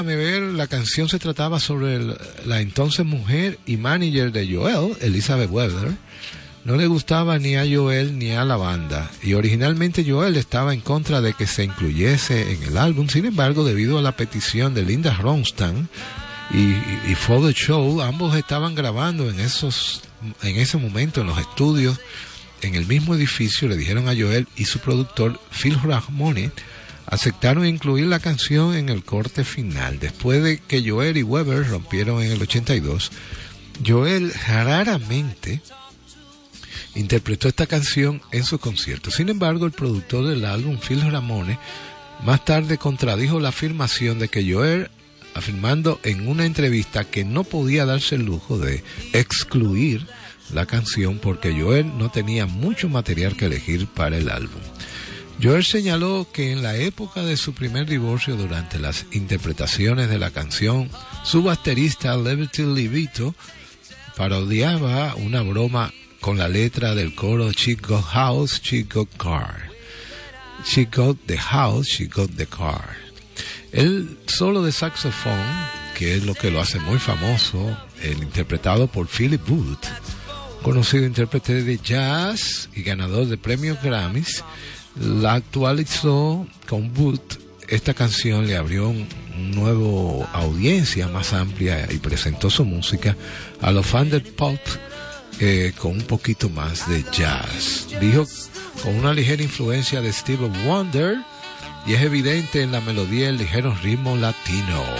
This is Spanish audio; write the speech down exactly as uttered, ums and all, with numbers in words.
Déjame ver, la canción se trataba sobre el, la entonces mujer y manager de Joel, Elizabeth Weber. No le gustaba ni a Joel ni a la banda, y originalmente Joel estaba en contra de que se incluyese en el álbum. Sin embargo, debido a la petición de Linda Ronstadt y, y, y For the Show, ambos estaban grabando en esos en ese momento en los estudios en el mismo edificio. Le dijeron a Joel y su productor Phil Ramone aceptaron incluir la canción en el corte final. Después de que Joel y Weber rompieron en el ochenta y dos, Joel raramente interpretó esta canción en sus conciertos. Sin embargo, el productor del álbum, Phil Ramone, más tarde contradijo la afirmación de que Joel, afirmando en una entrevista que no podía darse el lujo de excluir la canción porque Joel no tenía mucho material que elegir para el álbum. Joel señaló que en la época de su primer divorcio, durante las interpretaciones de la canción, su baterista Liberty Levito parodiaba una broma con la letra del coro She got house, she got car. She got the house, she got the car. El solo de saxofón, que es lo que lo hace muy famoso, el interpretado por Philip Booth, conocido intérprete de jazz y ganador de premios Grammys, la actualizó con Booth. Esta canción le abrió un, un nuevo audiencia más amplia y presentó su música a los fans del pop eh, con un poquito más de jazz. Dijo con una ligera influencia de Stevie Wonder, y es evidente en la melodía el ligero ritmo latino.